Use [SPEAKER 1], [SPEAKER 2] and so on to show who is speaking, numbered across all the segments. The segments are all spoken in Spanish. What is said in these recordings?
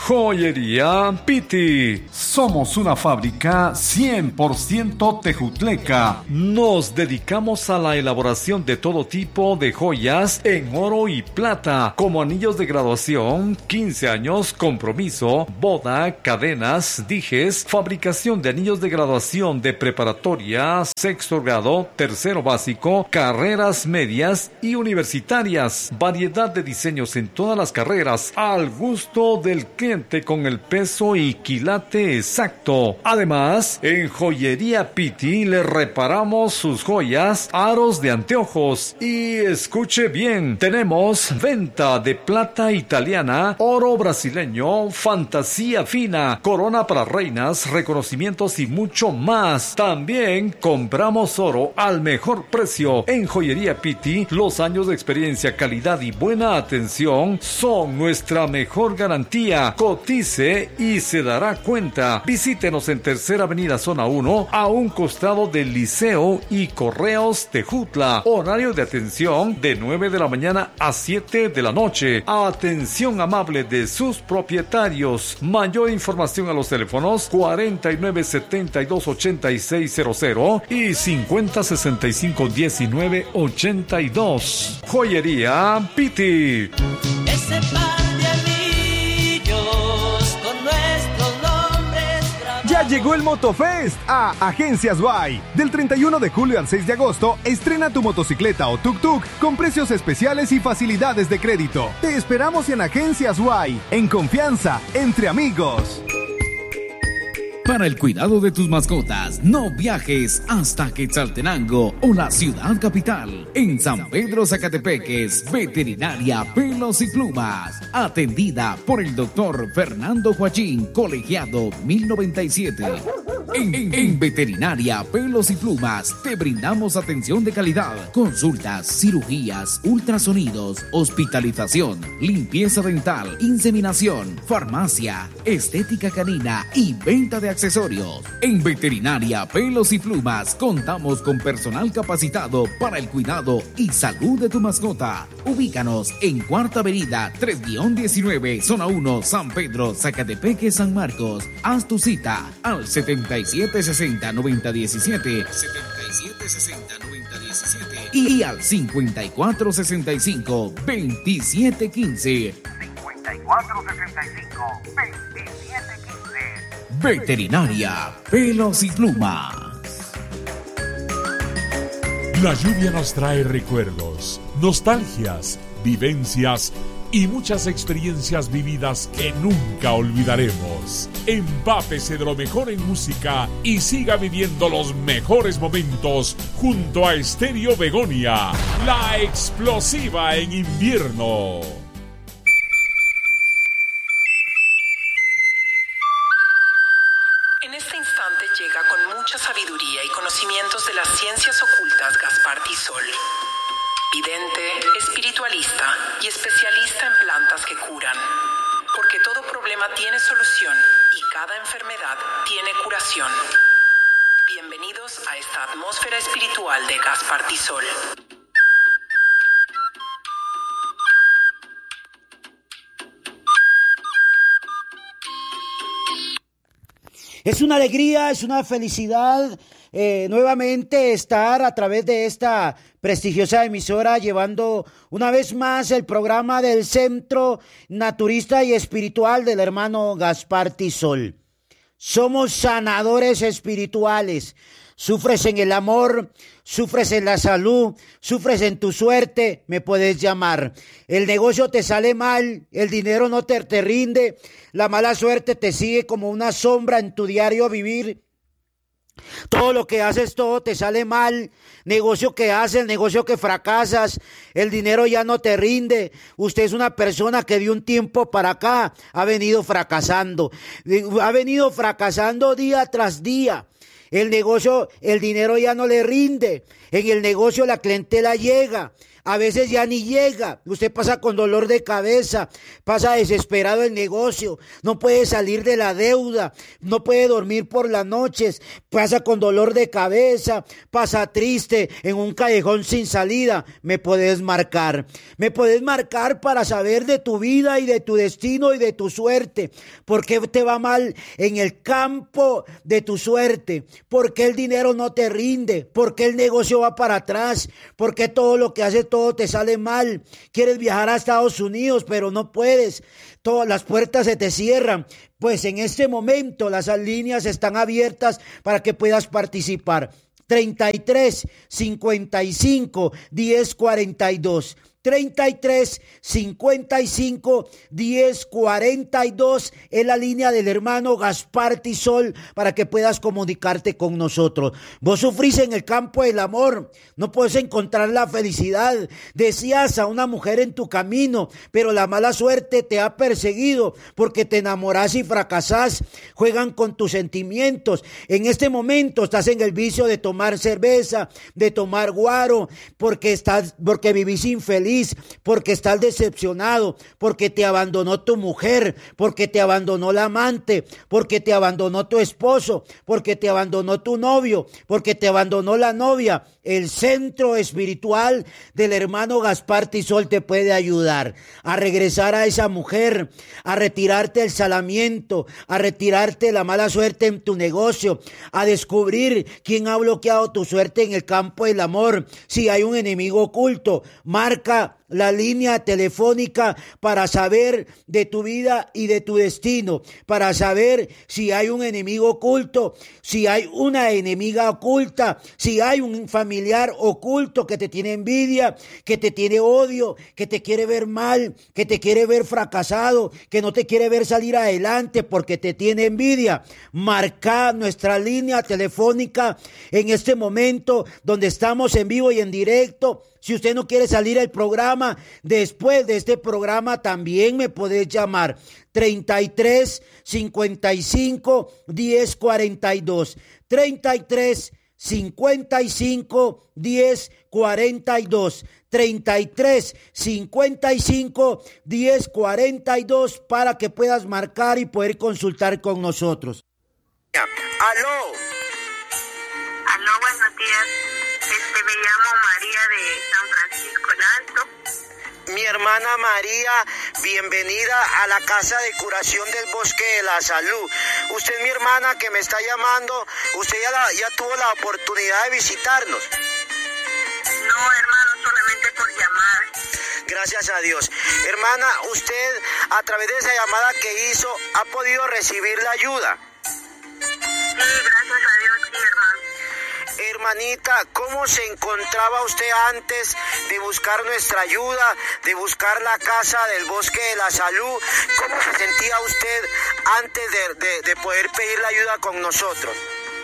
[SPEAKER 1] Joyería Piti. Somos una fábrica 100% tejutleca. Nos dedicamos a la elaboración de todo tipo de joyas en oro y plata, como anillos de graduación, 15 años, compromiso, boda, cadenas, dijes, fabricación de anillos de graduación de preparatoria, sexto grado, tercero básico, carreras medias y universitarias. Variedad de diseños en todas las carreras, al gusto del cliente con el peso y quilate exacto. Además, en Joyería Piti le reparamos sus joyas, aros de anteojos. Y escuche bien, tenemos venta de plata italiana, oro brasileño, fantasía fina, corona para reinas, reconocimientos y mucho más. También compramos oro al mejor precio. En Joyería Piti, los años de experiencia, calidad y buena atención son nuestra mejor garantía. Cotice y se dará cuenta. Visítenos en Tercera Avenida Zona 1, a un costado del Liceo y Correos Tejutla. Horario de atención de 9 de la mañana a 7 de la noche. Atención amable de sus propietarios. Mayor información a los teléfonos 4972-8600 y 5065-1982. Joyería Piti.
[SPEAKER 2] Ese par de anillos con nuestros nombres grabados.
[SPEAKER 3] Ya llegó el Motofest a Agencias Y. Del 31 de julio al 6 de agosto, estrena tu motocicleta o tuk-tuk con precios especiales y facilidades de crédito. Te esperamos en Agencias Y, en confianza, entre amigos.
[SPEAKER 4] Para el cuidado de tus mascotas, no viajes hasta Quetzaltenango o la ciudad capital. En San Pedro Zacatepeques, Veterinaria Pelos y Plumas. Atendida por el doctor Fernando Joachín, colegiado 1097. En Veterinaria Pelos y Plumas te brindamos atención de calidad, consultas, cirugías, ultrasonidos, hospitalización, limpieza dental, inseminación, farmacia, estética canina y venta de accesorios. En Veterinaria Pelos y Plumas contamos con personal capacitado para el cuidado y salud de tu mascota. Ubícanos en Cuarta Avenida 3-19, Zona 1, San Pedro, Zacatepeque, San Marcos. Haz tu cita al 7760-9017 7760-9017 y al 5465-2715 Veterinaria Pelos y Plumas.
[SPEAKER 5] La lluvia nos trae recuerdos, nostalgias, vivencias y muchas experiencias vividas que nunca olvidaremos. Empápese de lo mejor en música y siga viviendo los mejores momentos junto a Estéreo Begonia, la explosiva en invierno.
[SPEAKER 6] En este instante llega con mucha sabiduría y conocimientos de las ciencias ocultas Gaspar Tisol. Vidente, espiritualista y especialista en plantas que curan. Porque todo problema tiene solución y cada enfermedad tiene curación. Bienvenidos a esta atmósfera espiritual de Gaspar Tisol.
[SPEAKER 7] Es una alegría, es una felicidad nuevamente estar a través de esta prestigiosa emisora llevando una vez más el programa del Centro Naturista y Espiritual del hermano Gaspar Tisol. Somos sanadores espirituales. Sufres en el amor, sufres en la salud, sufres en tu suerte, me puedes llamar. El negocio te sale mal, el dinero no te rinde, la mala suerte te sigue como una sombra en tu diario vivir. Todo lo que haces, todo te sale mal. Negocio que haces, negocio que fracasas, el dinero ya no te rinde. Usted es una persona que de un tiempo para acá ha venido fracasando día tras día. El negocio, el dinero ya no le rinde. En el negocio la clientela llega. A veces ya ni llega, usted pasa con dolor de cabeza, pasa desesperado el negocio, no puede salir de la deuda, no puede dormir por las noches, pasa con dolor de cabeza, pasa triste en un callejón sin salida. Me podés marcar para saber de tu vida y de tu destino y de tu suerte. ¿Por qué te va mal en el campo de tu suerte? ¿Por qué el dinero no te rinde? ¿Por qué el negocio va para atrás? ¿Por qué todo lo que haces todo te sale mal? Quieres viajar a Estados Unidos, pero no puedes. Todas las puertas se te cierran. Pues en este momento las líneas están abiertas para que puedas participar. 33 55 10 42. 33 55 10 42 es la línea del hermano Gaspar Tisol para que puedas comunicarte con nosotros. Vos sufrís en el campo del amor, no puedes encontrar la felicidad, deseas a una mujer en tu camino, pero la mala suerte te ha perseguido porque te enamorás y fracasás, juegan con tus sentimientos. En este momento estás en el vicio de tomar cerveza, de tomar guaro, porque vivís infeliz, porque estás decepcionado, porque te abandonó tu mujer, porque te abandonó la amante, porque te abandonó tu esposo, porque te abandonó tu novio, porque te abandonó la novia. El centro espiritual del hermano Gaspar Tisol te puede ayudar a regresar a esa mujer, a retirarte el salamiento, a retirarte la mala suerte en tu negocio, a descubrir quién ha bloqueado tu suerte en el campo del amor. Si hay un enemigo oculto, marca la línea telefónica para saber de tu vida y de tu destino, para saber si hay un enemigo oculto, si hay una enemiga oculta, si hay un familiar oculto que te tiene envidia, que te tiene odio, que te quiere ver mal, que te quiere ver fracasado, que no te quiere ver salir adelante porque te tiene envidia. Marca nuestra línea telefónica en este momento donde estamos en vivo y en directo. Si usted no quiere salir al programa, después de este programa también me podés llamar. 33 55 10 42. 33 55 10 42. 33 55 10 42 para que puedas marcar y poder consultar con nosotros.
[SPEAKER 8] Aló, buenos días. Me llamo María de San Francisco el Alto. Mi hermana María, bienvenida a la Casa de Curación del Bosque de la Salud. Usted, mi hermana que me está llamando, usted ya tuvo la oportunidad de visitarnos.
[SPEAKER 9] No, hermano, solamente por llamar.
[SPEAKER 8] Gracias a Dios. Hermana, usted a través de esa llamada que hizo, ¿ha podido recibir la ayuda?
[SPEAKER 9] Sí, gracias a Dios, sí, hermano.
[SPEAKER 8] Hermanita, ¿cómo se encontraba usted antes de buscar nuestra ayuda, de buscar la Casa del Bosque de la Salud? ¿Cómo se sentía usted antes de poder pedir la ayuda con nosotros?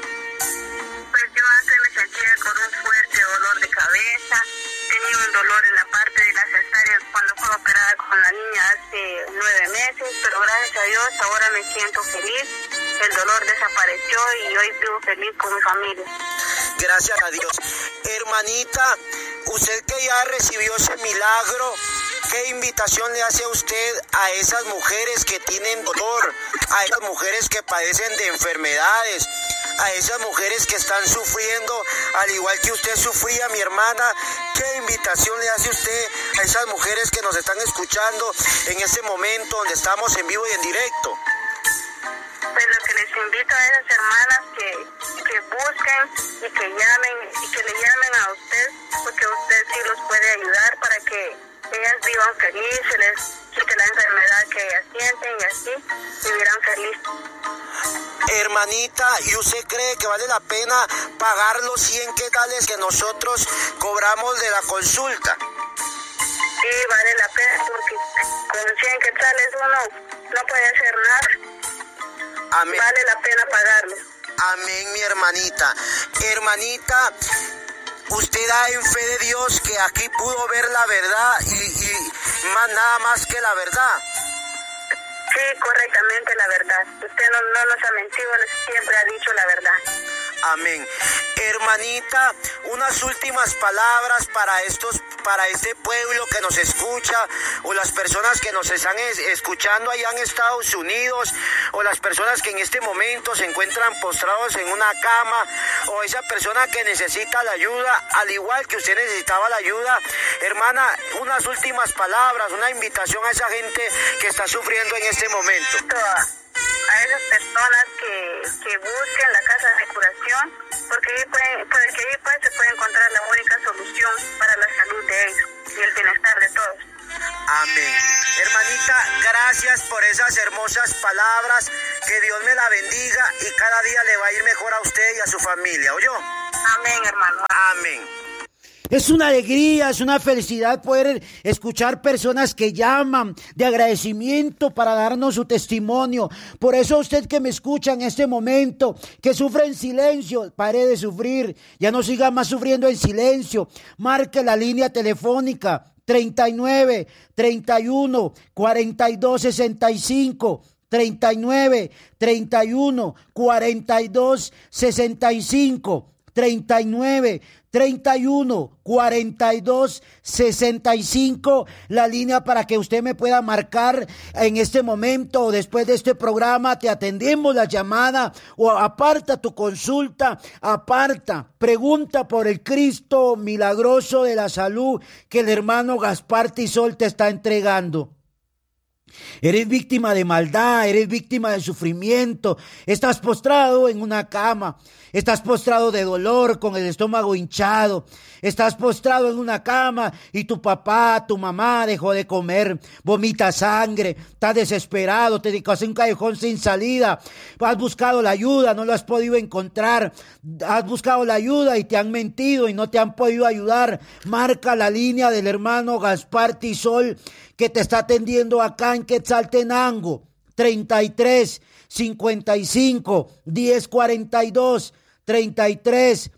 [SPEAKER 9] Pues yo antes me sentía con un fuerte dolor de cabeza, tenía un dolor en la parte de la cesárea cuando fui operada con la niña hace 9 meses, pero gracias a Dios ahora me siento feliz, el dolor desapareció y hoy vivo feliz con mi familia.
[SPEAKER 8] Gracias a Dios. Hermanita, usted que ya recibió ese milagro, ¿qué invitación le hace a usted a esas mujeres que tienen dolor, a esas mujeres que padecen de enfermedades, a esas mujeres que están sufriendo, al igual que usted sufría, mi hermana? ¿Qué invitación le hace usted a esas mujeres que nos están escuchando en este momento donde estamos en vivo y en directo?
[SPEAKER 9] Pues lo que les invito a esas hermanas que busquen y que llamen y que le llamen a usted, porque usted sí los puede ayudar para que ellas vivan felices, se les quite la enfermedad que ellas sienten y así vivirán felices.
[SPEAKER 8] Hermanita, ¿y usted cree que vale la pena pagar los 100 quetzales que nosotros cobramos de la consulta?
[SPEAKER 9] Sí, vale la pena porque con 100 quetzales uno no puede hacer nada.
[SPEAKER 8] Amén.
[SPEAKER 9] Vale la pena pagarlo.
[SPEAKER 8] Amén, mi hermanita. Hermanita, usted da en fe de Dios que aquí pudo ver la verdad y más nada más que la verdad.
[SPEAKER 9] Sí, correctamente la verdad. Usted no nos ha mentido, siempre ha dicho la verdad.
[SPEAKER 8] Amén. Hermanita, unas últimas palabras para este pueblo que nos escucha, o las personas que nos están escuchando allá en Estados Unidos, o las personas que en este momento se encuentran postrados en una cama, o esa persona que necesita la ayuda, al igual que usted necesitaba la ayuda. Hermana, unas últimas palabras, una invitación a esa gente que está sufriendo en este momento.
[SPEAKER 9] A esas personas que busquen la casa de curación, porque ahí se puede encontrar la única solución para la salud de ellos y el bienestar de todos.
[SPEAKER 8] Amén. Hermanita, gracias por esas hermosas palabras. Que Dios me la bendiga y cada día le va a ir mejor a usted y a su familia, ¿oyó?
[SPEAKER 9] Amén, hermano.
[SPEAKER 8] Amén.
[SPEAKER 7] Es una alegría, es una felicidad poder escuchar personas que llaman de agradecimiento para darnos su testimonio. Por eso usted que me escucha en este momento, que sufre en silencio, pare de sufrir, ya no siga más sufriendo en silencio. Marque la línea telefónica 39 31 42 65. 39 31 42 65. 39 31 42 65, la línea para que usted me pueda marcar en este momento o después de este programa. Te atendemos la llamada, o aparta tu consulta, pregunta por el Cristo milagroso de la salud que el hermano Gaspar Tizol te está entregando. Eres víctima de maldad, eres víctima de sufrimiento, estás postrado en una cama, estás postrado de dolor, con el estómago hinchado, estás postrado en una cama y tu papá, tu mamá dejó de comer, vomita sangre, estás desesperado, te dedicas a un callejón sin salida, has buscado la ayuda, no lo has podido encontrar, has buscado la ayuda y te han mentido y no te han podido ayudar. Marca la línea del hermano Gaspar Tizol, que te está atendiendo acá en Quetzaltenango, 33 55 10 42, 33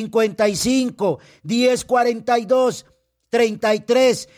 [SPEAKER 7] 55 10 42, 33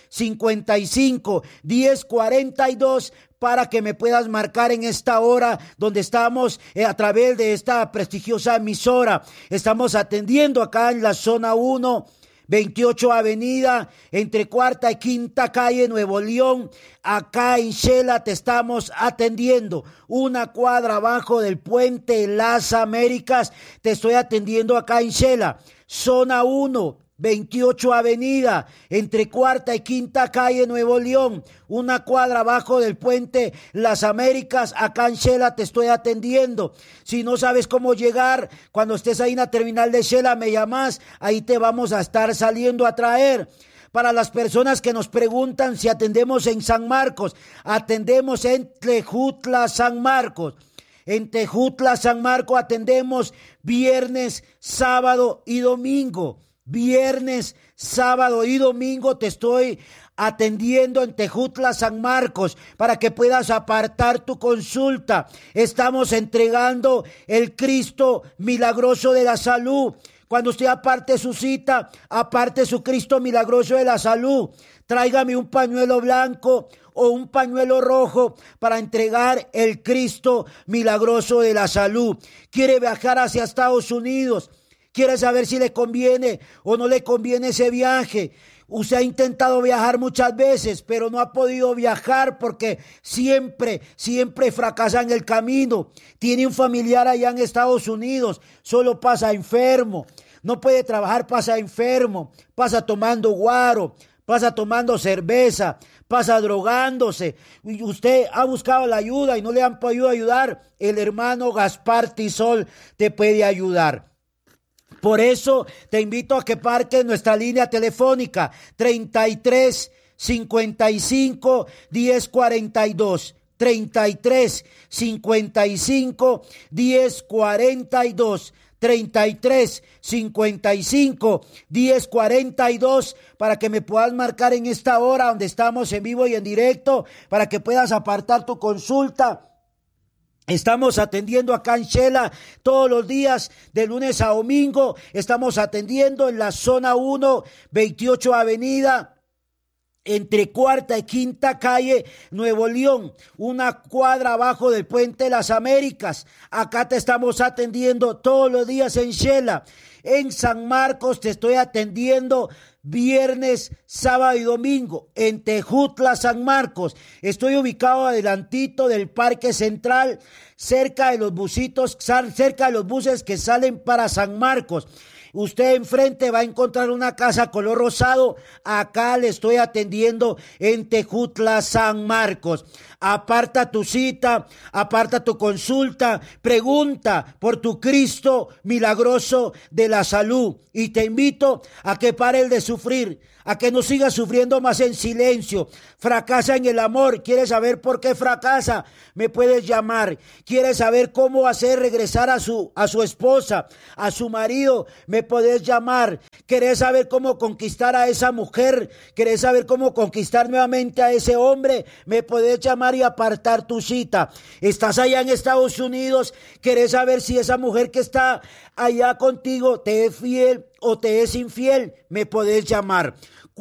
[SPEAKER 7] 55 10 42, para que me puedas marcar en esta hora donde estamos a través de esta prestigiosa emisora. Estamos atendiendo acá en la zona 1, 28 Avenida, entre Cuarta y Quinta Calle, Nuevo León. Acá en Shela te estamos atendiendo. Una cuadra abajo del puente Las Américas, te estoy atendiendo acá en Shela. Zona 1, 28 Avenida, entre Cuarta y Quinta Calle, Nuevo León. Una cuadra abajo del puente Las Américas, acá en Shela te estoy atendiendo. Si no sabes cómo llegar, cuando estés ahí en la terminal de Shela, me llamas, ahí te vamos a estar saliendo a traer. Para las personas que nos preguntan si atendemos en San Marcos, atendemos en Tejutla, San Marcos. En Tejutla, San Marcos atendemos viernes, sábado y domingo. Viernes, sábado y domingo te estoy atendiendo en Tejutla, San Marcos, para que puedas apartar tu consulta. Estamos entregando el Cristo milagroso de la salud. Cuando usted aparte su cita, aparte su Cristo milagroso de la salud. Tráigame un pañuelo blanco o un pañuelo rojo para entregar el Cristo milagroso de la salud. ¿Quiere viajar hacia Estados Unidos? ¿Quiere saber si le conviene o no le conviene ese viaje? Usted ha intentado viajar muchas veces, pero no ha podido viajar porque siempre fracasa en el camino. Tiene un familiar allá en Estados Unidos, solo pasa enfermo. No puede trabajar, pasa enfermo, pasa tomando guaro, pasa tomando cerveza, pasa drogándose. Y usted ha buscado la ayuda y no le han podido ayudar. El hermano Gaspar Tizol te puede ayudar. Por eso te invito a que marques nuestra línea telefónica 33 55 10 42, 33 55 10 42, 33 55 10 42, para que me puedas marcar en esta hora donde estamos en vivo y en directo, para que puedas apartar tu consulta. Estamos atendiendo acá en Shela todos los días, de lunes a domingo. Estamos atendiendo en la zona 1, 28 Avenida, entre Cuarta y Quinta Calle, Nuevo León, una cuadra abajo del Puente de las Américas. Acá te estamos atendiendo todos los días en Xela. En San Marcos te estoy atendiendo viernes, sábado y domingo. En Tejutla, San Marcos, estoy ubicado adelantito del Parque Central, cerca de los buses que salen para San Marcos. Usted enfrente va a encontrar una casa color rosado. Acá le estoy atendiendo en Tejutla, San Marcos. Aparta tu cita, aparta tu consulta, pregunta por tu Cristo milagroso de la salud. Y te invito a que pares de sufrir, a que no sigas sufriendo más en silencio. Fracasa en el amor. ¿Quieres saber por qué fracasa? Me puedes llamar. ¿Quieres saber cómo hacer regresar a su esposa, a su marido? Me puedes llamar. ¿Querés saber cómo conquistar a esa mujer? ¿Querés saber cómo conquistar nuevamente a ese hombre? Me puedes llamar y apartar tu cita. Estás allá en Estados Unidos. ¿Querés saber si esa mujer que está allá contigo te es fiel o te es infiel? Me podés llamar.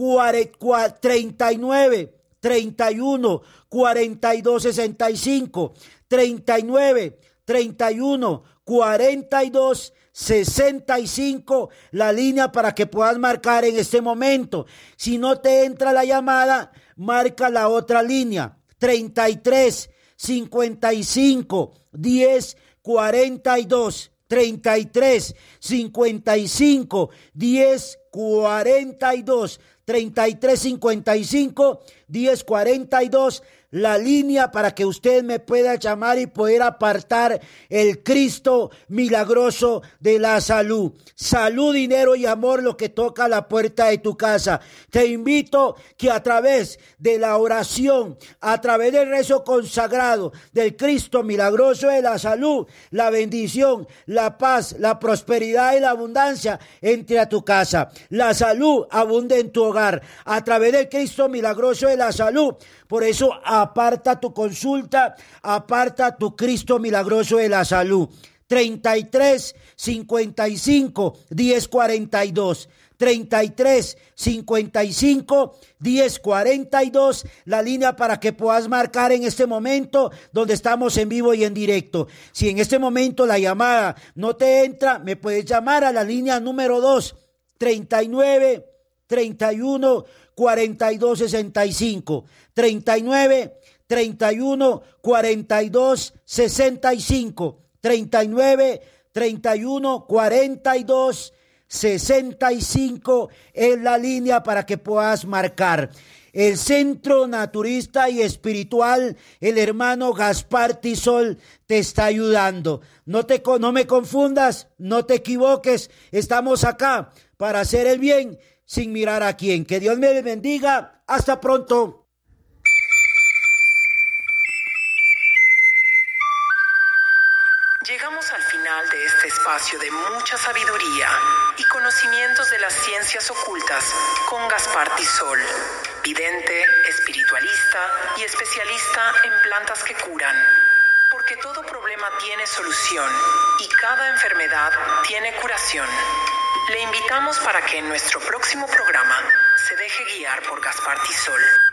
[SPEAKER 7] 39 31 42 65 39 31 42 65, la línea para que puedas marcar en este momento. Si no te entra la llamada, marca la otra línea, 33 55 10 42, 33 55 10 42, 33 55 10 42, la línea para que usted me pueda llamar y poder apartar el Cristo milagroso de la salud. Salud, dinero y amor, lo que toca a la puerta de tu casa. Te invito que a través de la oración, a través del rezo consagrado del Cristo milagroso de la salud, la bendición, la paz, la prosperidad y la abundancia entre a tu casa. La salud abunde en tu hogar a través del Cristo milagroso de la salud. Por eso aparta tu consulta, aparta tu Cristo milagroso de la salud. 33 55 10 42, 33 55 10 42, la línea para que puedas marcar en este momento donde estamos en vivo y en directo. Si en este momento la llamada no te entra, me puedes llamar a la línea número 2, 39 31 42 65, 39 31 42 65, 39 31 42 65 es la línea para que puedas marcar. El Centro Naturista y Espiritual, el hermano Gaspar Tisol, te está ayudando. No me confundas, no te equivoques. Estamos acá para hacer el bien sin mirar a quién. Que Dios me bendiga. Hasta pronto.
[SPEAKER 6] Llegamos al final de este espacio de mucha sabiduría y conocimientos de las ciencias ocultas con Gaspar Tisol, vidente, espiritualista y especialista en plantas que curan. Porque todo problema tiene solución y cada enfermedad tiene curación. Le invitamos para que en nuestro próximo programa se deje guiar por Gaspar Tisol.